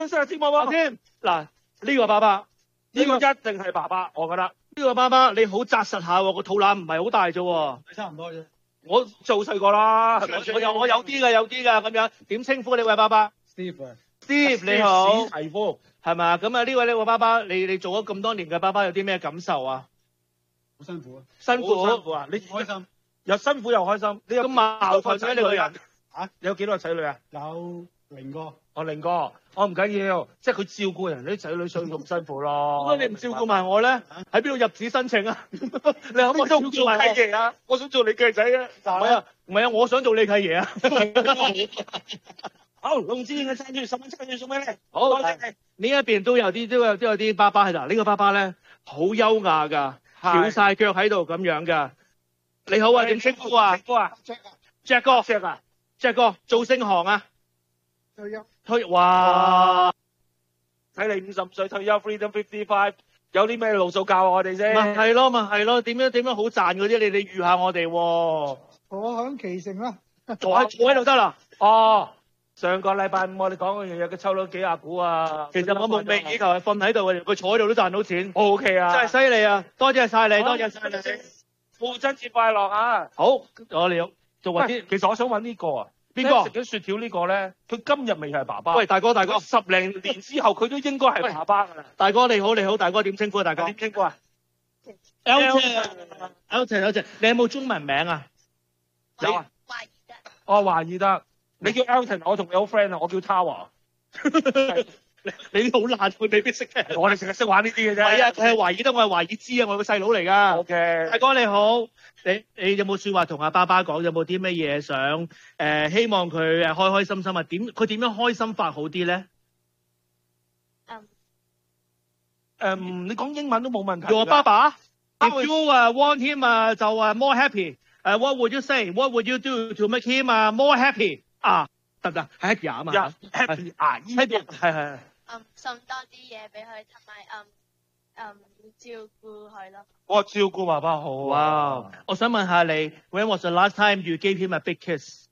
阿添啊，添嗱呢個爸爸，呢個一定係爸爸，我覺得呢個爸爸你好紮實下喎，個肚腩唔係好大啫喎， 差唔多啫。 我做細個啦，我有啲㗎咁樣，點稱呼你位爸爸 Steve 你好， 史提夫係嘛？咁啊呢位爸爸，你做咗咁多年嘅爸爸有啲咩感受啊？ 好辛苦啊！ 辛苦啊！你開心又辛苦又開心，你有咁矛盾嘅你個人嚇？ 你有幾多個仔女啊？ 有0個。 我0個，我唔緊要，即係佢照顧人啲仔女所以咁辛苦咯。咁你唔照顧埋我咧？喺邊度入紙申請啊？你可唔可以照顧埋契爺啊？我想做你契仔啊！唔係啊，我想做你契爺啊！好，龍之燕嘅餐券10蚊餐券送俾你。好，多謝你。呢一邊都有啲爸爸喺度。呢個爸爸咧好優雅㗎，翹晒腳喺度咁樣㗎。你好啊，點稱呼啊 ？Jack 哥，做星行啊？哇！睇你50歲退休 ，Freedom 55，有啲咩路數教我哋啫？咪係咯，點樣好賺嗰啲？你預下我哋喎。 我響旗城啦， 坐喺度得啦。哦，上個禮拜5我哋講嗰樣嘢，佢抽到幾廿股啊。其實我夢寐以求係瞓喺度嘅，佢坐喺度都賺到錢。OK 啊，真係犀利啊！多謝晒你，多謝晒你。父親節快樂啊！好，我哋做埋啲。其實我想揾呢個啊。邊個食緊雪條呢個咧？佢今日未係爸爸。喂，大哥，10零年之後佢都應該係爸爸㗎啦。大哥你好，大哥點稱呼啊？大哥點稱呼啊 ？Elton，你有冇中文名啊？有啊。華爾德。哦，華爾德。你叫 Elton，我同你好 friend 啊，我叫 Tower。你好爛，佢未必識嘅。我哋成日識玩呢啲嘅啫。係啊，佢係華爾德，我係華爾茲啊，我個細佬嚟㗎。OK。大哥你好，你有冇説話同阿爸爸講？有冇啲乜嘢想希望佢開開心心啊？佢點樣開心法好啲咧？你講英文都冇問題。我爸爸 ，If you want him 就more happy。What would you say? What would you do to make him more happy？ 啊，得唔得？係 happy 啊嘛。happy 啊，happy 係。 送多啲嘢俾佢，同埋照顧佢咯。 我照顧爸爸好。哇！我想問下你 ，When was the last time you gave him a big kiss？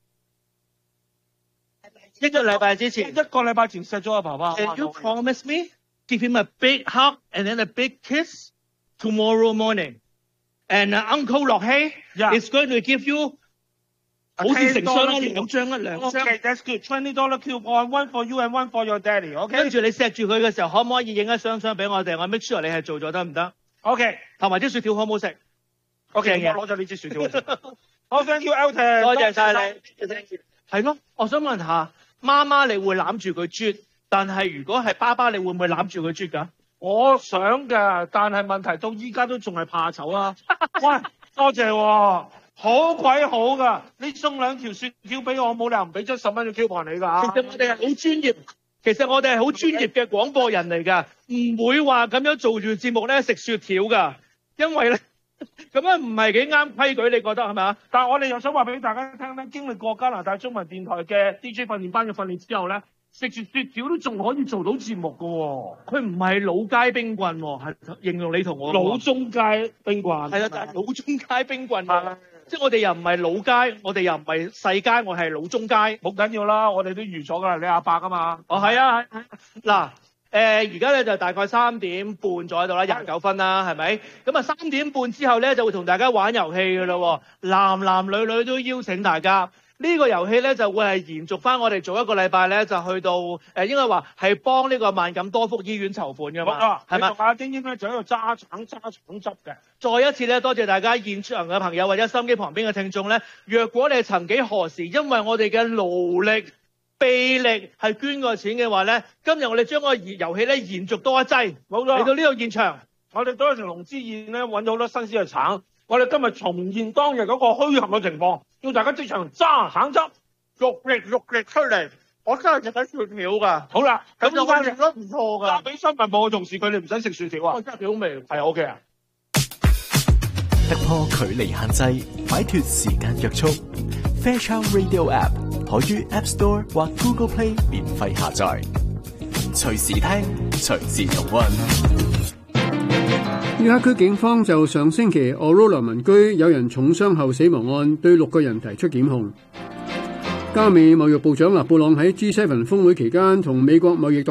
一個禮拜之前錫咗阿爸爸。Can you promise me give him a big hug and then a big kiss tomorrow morning? And Uncle 樂希 is going to give you 好似成雙啦，2張。Okay, that's good. $20 coupon, one for you and one for your daddy. OK。跟住你錫住佢嘅時候，可唔可以影一張相俾我哋？我 make sure 你係做咗得唔得 ？OK。同埋啲雪條好唔好食 ？OK 嘅。我攞咗呢支雪條。好 ，thank you, Elton。多謝晒你。係咯，我想問下，媽媽你會攬住佢啜，但係如果係爸爸，你會唔會攬住佢啜㗎？我想㗎，但係問題到依家都仲係怕醜啊！喂，多謝喎。好鬼好㗎！你送2條雪條俾我，冇理由唔俾張10蚊嘅 coupon 你㗎。其實我哋係好專業，嘅廣播人嚟㗎，唔會話咁樣做住節目咧食雪條㗎，因為咧咁樣唔係幾啱規矩，你覺得係咪啊？但係我哋又想話俾大家聽咧，經歷過加拿大中文電台嘅 DJ 訓練班嘅訓練之後咧，食住雪條都仲可以做到節目㗎喎。佢唔係老街冰棍喎，係形容你同我老中街冰棍。係啊，就係老中街冰棍。即係我哋又唔係老街，我哋又唔係細街，我係老中街。冇緊要啦，我哋都預咗㗎啦，你阿伯㗎嘛。哦，係啊，嗱，而家咧就大概3點半咗喺度啦，29分啦，係咪？咁啊3點半之後咧就會同大家玩遊戲㗎咯，男男女女都邀請大家。呢個遊戲咧就會係延續翻我哋做一個禮拜咧，就去到應該話係幫呢個萬錦多福醫院籌款㗎嘛，係咪？阿丁英咧就喺度揸橙汁嘅。再一次咧，多謝大家現場嘅朋友或者收音機旁邊嘅聽眾咧。若果你係曾幾何時因為我哋嘅勞力、臂力係捐過錢嘅話咧，今日我哋將個遊戲咧延續多一劑，冇錯，嚟到呢個現場，我哋多一條龍之宴咧揾咗好多新鮮嘅橙。我哋今日重現當日嗰個虛撼嘅情況，要大家即場揸橙汁，肉力出嚟。我真係食緊雪條㗎。好啦，咁就我食得唔錯㗎。交俾新聞部嘅同事，佢哋唔使食雪條啊。真係幾好味。係 OK 啊。 突破距離限制，擺脱時間約束。Fairchild Radio App 可於 App Store 或 Google Play 免費下載，隨時聽，隨時重溫。 約克區警方就上星期 Aurora 民居有人重傷後死亡案，對6個人提出檢控。 加美貿易部長勒布朗喺 G7 峰會期間同美國貿易